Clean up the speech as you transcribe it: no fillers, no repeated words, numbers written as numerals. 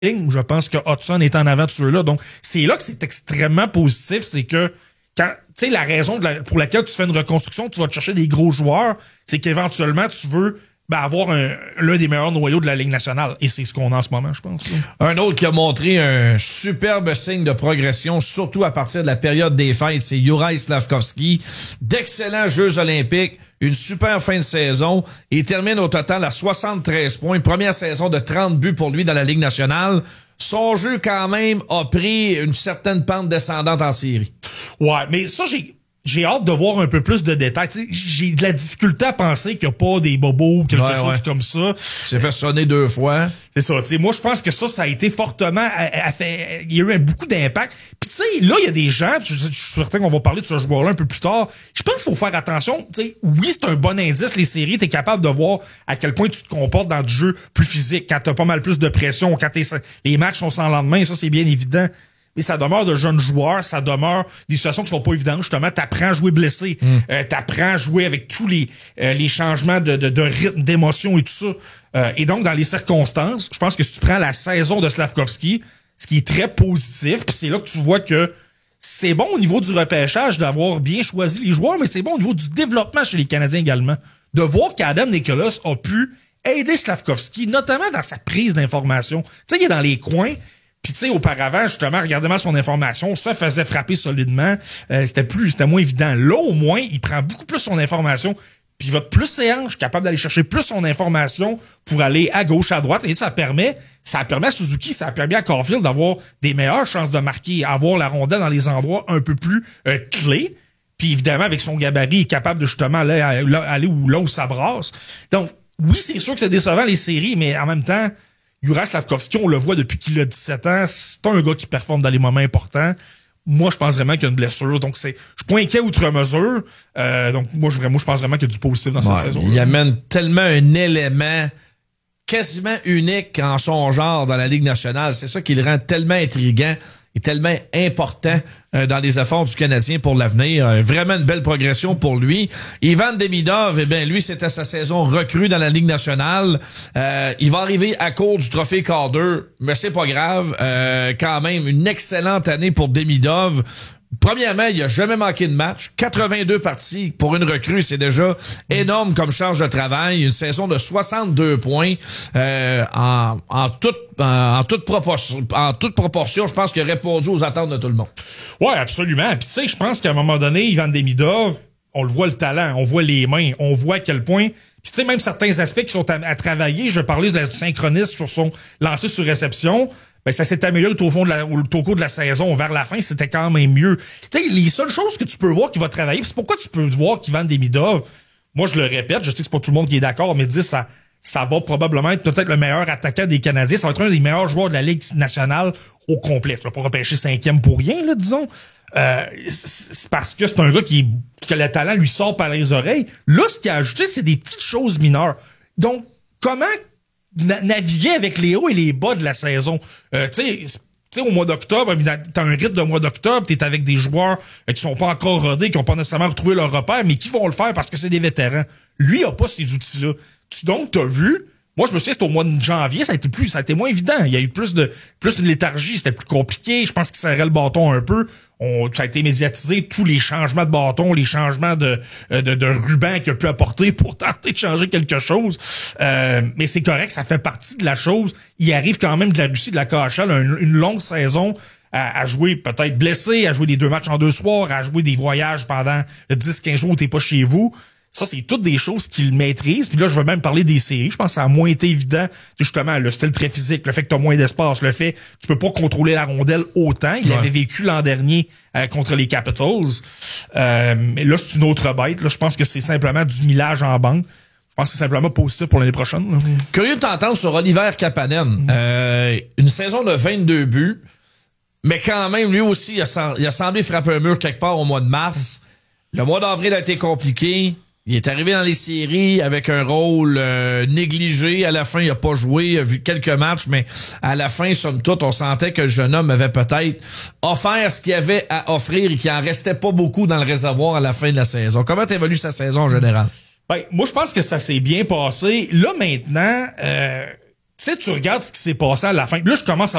où je pense que Hudson est en avant de ceux-là. Donc, c'est là que c'est extrêmement positif, c'est que quand, tu sais, la raison pour laquelle tu fais une reconstruction, tu vas te chercher des gros joueurs, c'est qu'éventuellement, tu veux avoir l'un des meilleurs noyaux de la Ligue nationale. Et c'est ce qu'on a en ce moment, je pense. Un autre qui a montré un superbe signe de progression, surtout à partir de la période des fêtes, c'est Juraj Slafkovský. D'excellents Jeux olympiques, une super fin de saison. Il termine au total à 73 points. Première saison de 30 buts pour lui dans la Ligue nationale. Son jeu, quand même, a pris une certaine pente descendante en série. Ouais, mais ça, j'ai hâte de voir un peu plus de détails. T'sais, j'ai de la difficulté à penser qu'il n'y a pas des bobos ou quelque chose comme ça. C'est fait sonner 2 fois. C'est ça. T'sais, moi, je pense que ça a été fortement... il y a eu beaucoup d'impact. Puis tu sais, là, il y a des gens, je suis certain qu'on va parler de ce joueur-là un peu plus tard. Je pense qu'il faut faire attention. T'sais, oui, c'est un bon indice, les séries. T'es capable de voir à quel point tu te comportes dans du jeu plus physique, quand t'as pas mal plus de pression, quand les matchs sont sans lendemain. Ça, c'est bien évident. Mais ça demeure de jeunes joueurs, ça demeure des situations qui sont pas évidentes. Justement, t'apprends à jouer blessé, t'apprends à jouer avec tous les changements de rythme, d'émotion et tout ça. Et donc, dans les circonstances, je pense que si tu prends la saison de Slafkovský, ce qui est très positif, puis c'est là que tu vois que c'est bon au niveau du repêchage d'avoir bien choisi les joueurs, mais c'est bon au niveau du développement chez les Canadiens également. De voir qu'Adam Nicholas a pu aider Slafkovský, notamment dans sa prise d'information. Tu sais, il est dans les coins. Puis tu sais, auparavant, justement, regardez-moi son information, ça faisait frapper solidement. C'était moins évident. Là, au moins, il prend beaucoup plus son information, puis il va plus séange, capable d'aller chercher plus son information pour aller à gauche, à droite. Et ça permet à Suzuki, ça permet à Caulfield d'avoir des meilleures chances de marquer, avoir la rondelle dans les endroits un peu plus clés. Puis évidemment, avec son gabarit, il est capable de justement aller là où ça brasse. Donc, oui, c'est sûr que c'est décevant les séries, mais en même temps, Juraj Slafkovský, on le voit depuis qu'il a 17 ans, c'est un gars qui performe dans les moments importants. Moi, je pense vraiment qu'il y a une blessure. Donc, je suis pas inquiet outre mesure. Donc, moi, je pense vraiment qu'il y a du positif dans cette saison. Il amène tellement un élément quasiment unique en son genre dans la Ligue nationale. C'est ça qui le rend tellement intriguant et tellement important dans les efforts du Canadien pour l'avenir. Vraiment une belle progression pour lui. Ivan Demidov, lui, c'était sa saison recrue dans la Ligue nationale. Il va arriver à court du trophée Calder, mais c'est pas grave. Quand même, une excellente année pour Demidov. Premièrement, il a jamais manqué de match. 82 parties pour une recrue, c'est déjà énorme comme charge de travail. Une saison de 62 points en toute proportion. Je pense qu'il a répondu aux attentes de tout le monde. Ouais, absolument. Puis tu sais, je pense qu'à un moment donné, Ivan Demidov, on le voit le talent, on voit les mains, on voit à quel point. Puis tu sais, même certains aspects qui sont à travailler. Je parlais du synchronisme sur son lancer sur réception. Ben, ça s'est amélioré au cours de la saison. Vers la fin, c'était quand même mieux. Tu sais, les seules choses que tu peux voir qui va travailler, c'est pourquoi tu peux voir qu'Ivan Demidov, moi, je le répète, je sais que c'est pas tout le monde qui est d'accord, mais dis ça va probablement être peut-être le meilleur attaquant des Canadiens. Ça va être un des meilleurs joueurs de la Ligue nationale au complet. Tu vas pas repêcher 5e pour rien, là, disons. C'est parce que c'est un gars que le talent lui sort par les oreilles. Là, ce qu'il a ajouté, c'est des petites choses mineures. Donc, comment naviguer avec les hauts et les bas de la saison. Tu sais, au mois d'octobre, t'as un rythme de mois d'octobre, t'es avec des joueurs qui sont pas encore rodés, qui ont pas nécessairement retrouvé leur repère, mais qui vont le faire parce que c'est des vétérans. Lui, il a pas ces outils-là. Donc, t'as vu, moi, je me souviens, c'était au mois de janvier, ça a été moins évident. Il y a eu plus de léthargie, c'était plus compliqué. Je pense qu'il serrait le bâton un peu. Ça a été médiatisé, tous les changements de bâton, les changements de ruban qu'il a pu apporter pour tenter de changer quelque chose. Mais c'est correct, ça fait partie de la chose. Il arrive quand même de la Russie, de la KHL, une longue saison à jouer peut-être blessé, à jouer des 2 matchs en 2 soirs, à jouer des voyages pendant 10-15 jours où t'es pas chez vous. Ça, c'est toutes des choses qu'il maîtrise. Puis là, je veux même parler des séries. Je pense que ça a moins été évident. Justement, le style très physique, le fait que tu as moins d'espace, le fait que tu peux pas contrôler la rondelle autant. Il avait vécu l'an dernier contre les Capitals. Mais là, c'est une autre bête. Là, je pense que c'est simplement du millage en banque. Je pense que c'est simplement positif pour l'année prochaine. Là. Curieux de t'entendre sur Oliver Kapanen. Une saison de 22 buts. Mais quand même, lui aussi, il a semblé frapper un mur quelque part au mois de mars. Le mois d'avril a été compliqué. Il est arrivé dans les séries avec un rôle négligé. À la fin, il a pas joué. Il a vu quelques matchs, mais à la fin, somme toute, on sentait que le jeune homme avait peut-être offert ce qu'il avait à offrir et qu'il en restait pas beaucoup dans le réservoir à la fin de la saison. Comment t'évalues sa saison en général? Ben, moi, je pense que ça s'est bien passé. Là, maintenant, tu sais, tu regardes ce qui s'est passé à la fin. Puis là, je commence à